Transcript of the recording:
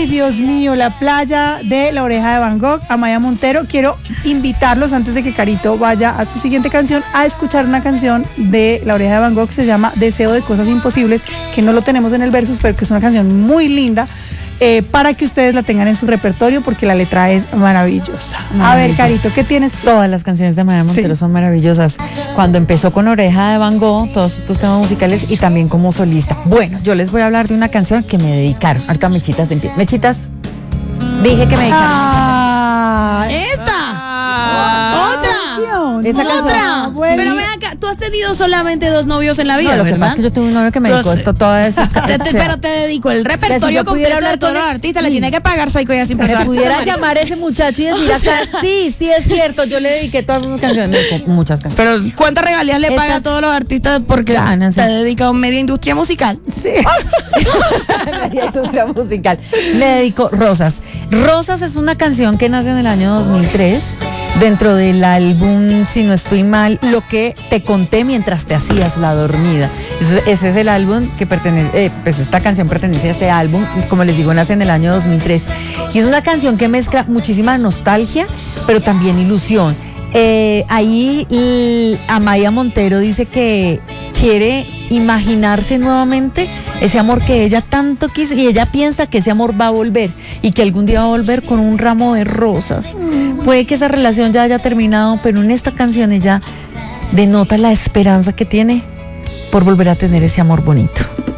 Ay, Dios mío, la playa de La Oreja de Van Gogh, Amaya Montero. Quiero invitarlos, antes de que Carito vaya a su siguiente canción, a escuchar una canción de La Oreja de Van Gogh que se llama Deseo de Cosas Imposibles, que no lo tenemos en el versus, pero que es una canción muy linda, para que ustedes la tengan en su repertorio, porque la letra es maravillosa. A ver, Carito, ¿qué tienes tú? Todas las canciones de Amaya Montero son maravillosas. Cuando empezó con Oreja de Van Gogh, todos estos temas musicales, y también como solista. Bueno, yo les voy a hablar de una canción que me dedicaron. Ahorita Mechitas empieza. Mechitas, dije que me dedicaron. ¡Otra! Esa canción. ¡Otra! Pero ven acá, tú has tenido solamente 2 novios en la vida, No, lo que pasa ¿verdad? es que yo tuve un novio que me dedicó esto todas esas Pero te dedico el repertorio completo de todos los artistas. Le tiene que pagar Psycho ya siempre. Se pudiera llamar a ese muchacho y decir acá, sí es cierto, yo le dediqué todas esas canciones, muchas canciones. Pero ¿cuántas regalías le paga a todos los artistas porque se dedica a media industria musical? Sí. Media industria musical. Le dedico Rosas. Rosas es una canción que nace en el año 2003 dentro del álbum, si no estoy mal, Lo que te conté mientras te hacías la dormida. Ese es el álbum que pertenece, pues esta canción pertenece a este álbum, como les digo, nace en el año 2003. Y es una canción que mezcla muchísima nostalgia, pero también ilusión. Ahí Amaya Montero dice que quiere imaginarse nuevamente ese amor que ella tanto quiso, y ella piensa que ese amor va a volver y que algún día va a volver con un ramo de rosas. Puede que esa relación ya haya terminado, pero en esta canción ella denota la esperanza que tiene por volver a tener ese amor bonito.